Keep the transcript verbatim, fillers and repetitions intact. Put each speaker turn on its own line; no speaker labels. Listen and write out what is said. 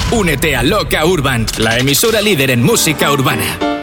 Únete a Loca Urban, la emisora líder en música urbana.